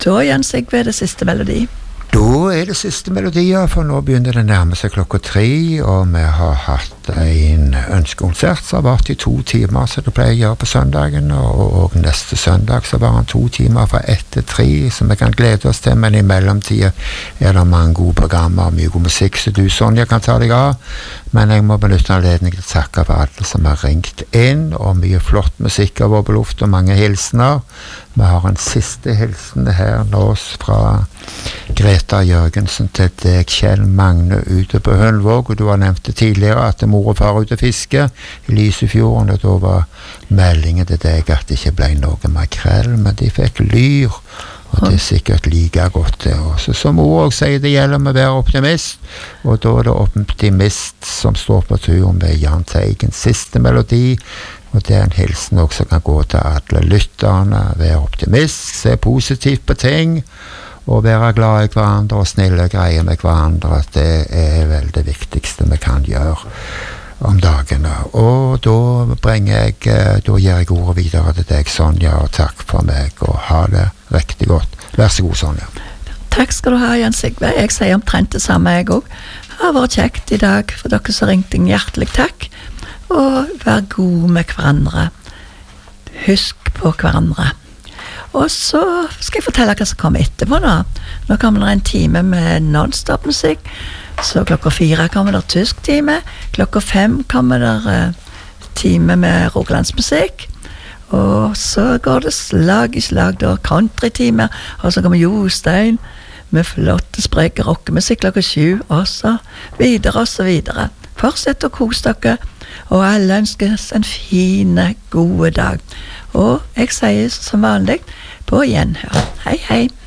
Da Jens Sigve det siste melodi. Da det siste melodier, for nå begynner det nærme seg 3:00, og vi har hatt en ønskekonsert som har vært i 2 timer, så det pleier å gjøre på søndagen, og neste søndag så var han 2 timer fra 1 til 3, som vi kan glede oss til, men i mellomtiden det mange gode programmer, mye god musikk, så du, Sonja, kan ta deg av, men jeg må benytte anledningen til å takke for alle som har ringt inn, og mye flott musikk har vært på luft, og mange hilsener. Vi har en siste hilsen her nå fra Greta Jørgensen til deg, Kjell Magne, ute på Hønvåg, og du har nevnt det tidligere at mor og far ute fiske i Lysefjorden, og da var meldingen til deg at det ikke ble noe makrell, men de fikk lyr, og det sikkert like godt det også. Som mor også sier, det gjelder med å være optimist, og da det optimist som står på tur med Jahn Teigens siste melodi, og det en hilsen også kan gå til alle lytterne, være optimist, se positivt på ting, og være glad i hverandre og snille greier med hverandre, at det vel det viktigste vi kan gjøre om dagene. Og da gjør jeg ordet videre til deg, Sonja, og takk for meg, og ha det riktig godt. Vær så god, Sonja. Takk skal du ha, Jens Sigve. Jeg sier omtrent det samme, jeg også. Det har vært kjekt i dag, for dere som ringte en hjertelig takk, og vær god med hverandre. Husk på hverandre. Og så skal jeg fortelle hva som kommer etterpå da. Nå kommer det en time med non-stop musikk, så 4:00 kommer det tysk time, 5:00 kommer det time med rogalandsmusikk, og så går det slag i slag da, country-time, og så kommer Jostein med flotte spreke rockemusikk 7:00, og så videre og så videre. Fortsett å kose dere, og alle ønskes en fin, god dag. Og jeg sier som vanlig på gjenhør. Hei, hei.